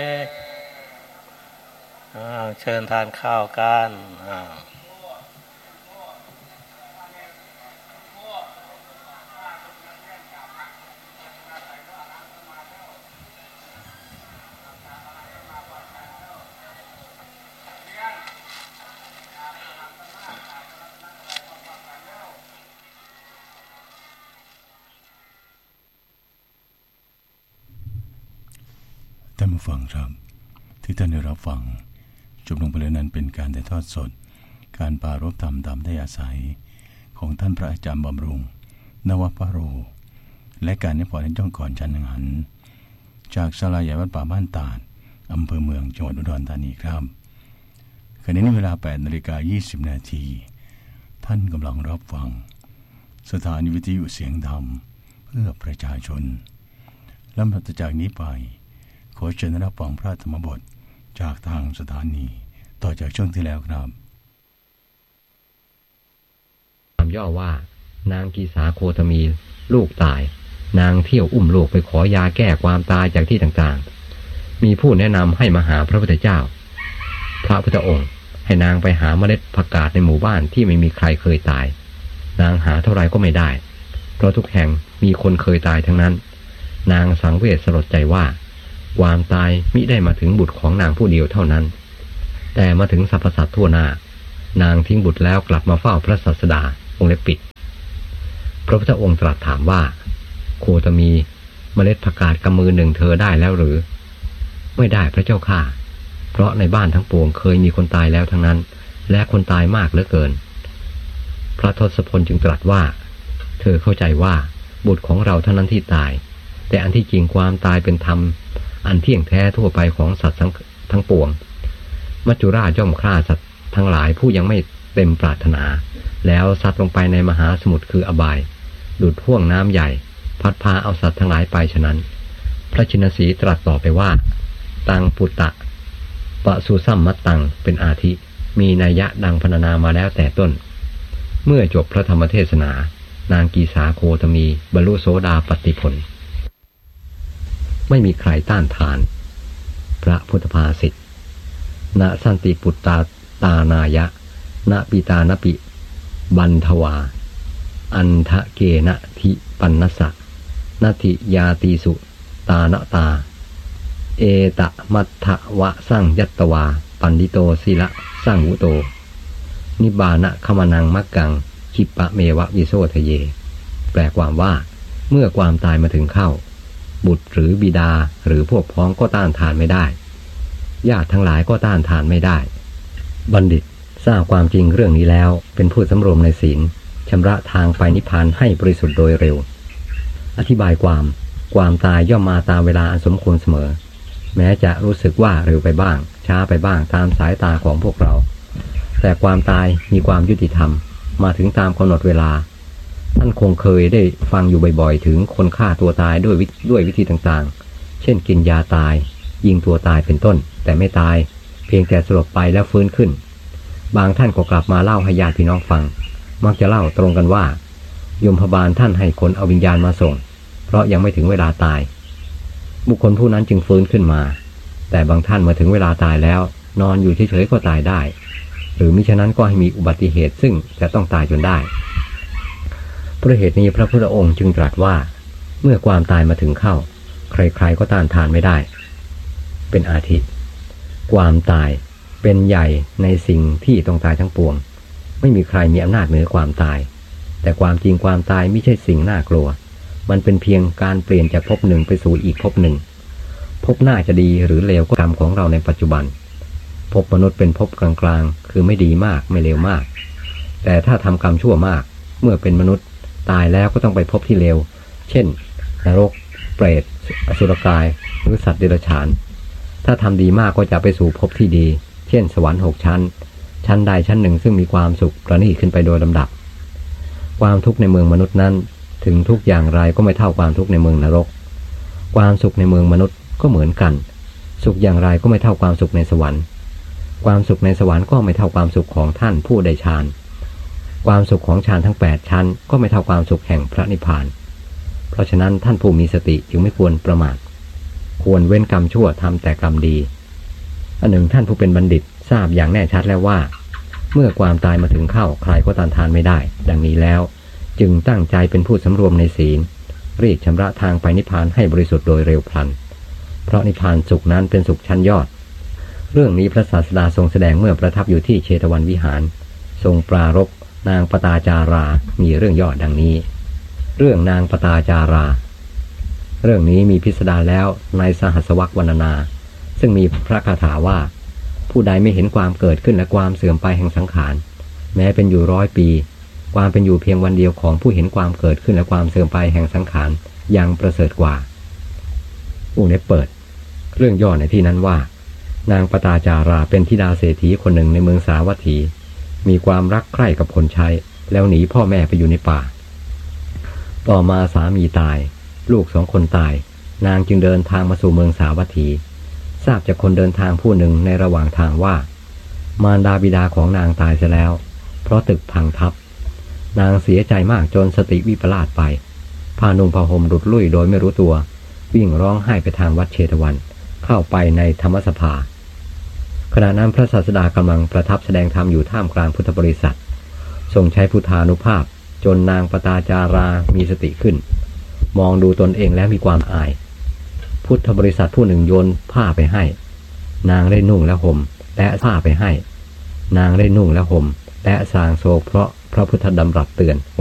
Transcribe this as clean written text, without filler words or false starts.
เชิญทานข้าวกันท่านผู้ฟังครับที่ท่านได้รับฟังจบลงไปแล้วนั้นเป็นการถ่ายทอดสดการปรารภธรรมตามได้อาศัยของท่านพระอาจารย์บำรุงนวปโรและการนิพนธ์จ้องก่อนชันหันจากศาลาใหญ่วัดป่าบ้านตาดอำเภอเมืองจังหวัดอุดรธานีครับขณะนี้เวลา 8:20 น.ท่านกำลังรับฟังสถานีวิทยุเสียงธรรมเพื่อประชาชนลำดับจากนี้ไปขอเชิญรับฟังพระธรรมบทจากทางสถานีต่อจากช่วงที่แล้วครับความย่อว่านางกีสาโคตมีลูกตายนางเที่ยวอุ้มลูกไปขอยาแก้ความตายจากที่ต่างๆมีผู้แนะนำให้มาหาพระพุทธเจ้าพระพุทธองค์ให้นางไปหาเมล็ดผักกาดในหมู่บ้านที่ไม่มีใครเคยตายนางหาเท่าไรก็ไม่ได้เพราะทุกแห่งมีคนเคยตายทั้งนั้นนางสังเวชสลดใจว่าความตายมิได้มาถึงบุตรของนางผู้เดียวเท่านั้นแต่มาถึงสรรพสัตว์ทั่วหน้านางทิ้งบุตรแล้วกลับมาเฝ้าพระศาสดาองค์เล็บปิดพระพุทธองค์ตรัสถามว่าโคตมีเมล็ดผักกาดกำมือหนึ่งเธอได้แล้วหรือไม่ได้พระเจ้าข้าเพราะในบ้านทั้งปวงเคยมีคนตายแล้วทั้งนั้นและคนตายมากเหลือเกินพระทศพลจึงตรัสว่าเธอเข้าใจว่าบุตรของเราเท่านั้นที่ตายแต่อันที่จริงความตายเป็นธรรมอันเที่ยงแท้ทั่วไปของสัตว์ทั้งปวงมัจจุราชย่อมฆ่าสัตว์ทั้งหลายผู้ยังไม่เต็มปรารถนาแล้วซัดลงไปในมหาสมุทรคืออบายดุจห่วงน้ำใหญ่พัดพาเอาสัตว์ทั้งหลายไปฉะนั้นพระชินสีตรัสต่อไปว่าตังปุตตะปะสุสัมมัตตังเป็นอาทิมีนัยยะดังพรรณนามาแล้วแต่ต้นเมื่อจบพระธรรมเทศนานางกีสาโคตมีบรรลุโสดาปัตติผลไม่มีใครต้านทานพระพุทธภาษิตณสันติปุตตาตานายะณปิตานปิบันทวาอันทะเกนะทิปันนสะนาทิยาตีสุตานะตาเอตะมัทธวะสร้างยัตตวาปันดิโตศิละสร้างวุโตนิบานะขมนังมักกังคิปะเมวะวิโสทะเยแปลความว่าเมื่อความตายมาถึงเข้าบุตรหรือบิดาหรือพวกพ้องก็ต้านทานไม่ได้ญาติทั้งหลายก็ต้านทานไม่ได้บัณฑิตทราบความจริงเรื่องนี้แล้วเป็นผู้สำรวมในศีลชำระทางไปนิพพานให้บริสุทธิ์โดยเร็วอธิบายความตายย่อมมาตามเวลาอันสมควรเสมอแม้จะรู้สึกว่าเร็วไปบ้างช้าไปบ้างตามสายตาของพวกเราแต่ความตายมีความยุติธรรมมาถึงตามกำหนดเวลาท่านคงเคยได้ฟังอยู่บ่อยๆถึงคนฆ่าตัวตายด้วยวิธีต่างๆเช่นกินยาตายยิงตัวตายเป็นต้นแต่ไม่ตายเพียงแต่สลบไปแล้วฟื้นขึ้นบางท่านก็กลับมาเล่าให้ญาติพี่น้องฟังมักจะเล่าตรงกันว่ายมพบาลท่านให้คนเอาวิญญาณมาส่งเพราะยังไม่ถึงเวลาตายบุคคลผู้นั้นจึงฟื้นขึ้นมาแต่บางท่านเมื่อถึงเวลาตายแล้วนอนอยู่เฉยๆก็ตายได้หรือมิฉะนั้นก็ให้มีอุบัติเหตุซึ่งจะต้องตายจนได้เพราะเหตุนี้พระพุทธองค์จึงตรัสว่าเมื่อความตายมาถึงเข้าใครๆก็ต้านทานไม่ได้เป็นอาทิความตายเป็นใหญ่ในสิ่งที่ต้องตายทั้งปวงไม่มีใครมีอำนาจเหนือความตายแต่ความจริงความตายไม่ใช่สิ่งน่ากลัวมันเป็นเพียงการเปลี่ยนจากภพหนึ่งไปสู่อีกภพหนึ่งภพหน้าจะดีหรือเลวก็กรรมของเราในปัจจุบันภพมนุษย์เป็นภพกลางๆคือไม่ดีมากไม่เลวมากแต่ถ้าทำกรรมชั่วมากเมื่อเป็นมนุษย์ตายแล้วก็ต้องไปพบที่เลวเช่นนรกเปรตอสุรกายหรือสัตว์เดรัจฉานถ้าทำดีมากก็จะไปสู่ภพที่ดีเช่นสวรรค์6 ชั้นใดชั้นหนึ่งซึ่งมีความสุขประณีตขึ้นไปโดยลำดับความทุกข์ในเมืองมนุษย์นั้นถึงทุกอย่างไรก็ไม่เท่าความทุกข์ในเมืองนรกความสุขในเมืองมนุษย์ก็เหมือนกันสุขอย่างไรก็ไม่เท่าความสุขในสวรรค์ความสุขในสวรรค์ก็ไม่เท่าความสุขของท่านผู้ได้ฌานความสุขของฌานทั้ง8 ชั้นก็ไม่เท่าความสุขแห่งพระนิพพานเพราะฉะนั้นท่านผู้มีสติจึงไม่ควรประมาทควรเว้นกรรมชั่วทำแต่กรรมดีอันหนึ่งท่านผู้เป็นบัณฑิตทราบอย่างแน่ชัดแล้วว่าเมื่อความตายมาถึงเข้าใครก็ต้านทานไม่ได้ดังนี้แล้วจึงตั้งใจเป็นผู้สำรวมในศีลรีบชำระทางไปนิพพานให้บริสุทธิ์โดยเร็วพลันเพราะนิพพานสุขนั้นเป็นสุขชั้นยอดเรื่องนี้พระศาสดาทรงแสดงเมื่อประทับอยู่ที่เชตวันวิหารทรงปรารภนางปตาจารามีเรื่องย่อดังนี้เรื่องนางปตาจาราเรื่องนี้มีพิสดารแล้วในสหัสวรรควรรณนาซึ่งมีพระคาถาว่าผู้ใดไม่เห็นความเกิดขึ้นและความเสื่อมไปแห่งสังขารแม้เป็นอยู่100 ปีความเป็นอยู่เพียงวันเดียวของผู้เห็นความเกิดขึ้นและความเสื่อมไปแห่งสังขารยังประเสริฐกว่าองค์เล็บเปิดเรื่องย่อในที่นั้นว่านางปตาจาราเป็นธิดาเศรษฐีคนหนึ่งในเมืองสาวัตถีมีความรักใคร่กับคนใช้แล้วหนีพ่อแม่ไปอยู่ในป่าต่อมาสามีตายลูก2 คนตายนางจึงเดินทางมาสู่เมืองสาวัตถีทราบจากคนเดินทางผู้หนึ่งในระหว่างทางว่ามารดาบิดาของนางตายเสียแล้วเพราะตึกพังทับนางเสียใจมากจนสติวิปลาสไปผ้านุ่งผ้าห่มหลุดลุ่ยโดยไม่รู้ตัววิ่งร้องไห้ไปทางวัดเชตวันเข้าไปในธรรมสภาขณะนั้นพระศาสดากำลังประทับแสดงธรรมอยู่ท่ามกลางพุทธบริษัททรงใช้พุทธานุภาพจนนางปตาจารามีสติขึ้นมองดูตนเองแล้วมีความอายพุทธบริษัทผู้หนึ่งโยนผ้าไปให้นางได้นุ่งและห่มและผ้าไปให้นางได้นุ่งและห่มและสางโศกเพราะพระพุทธดำรัสเตือน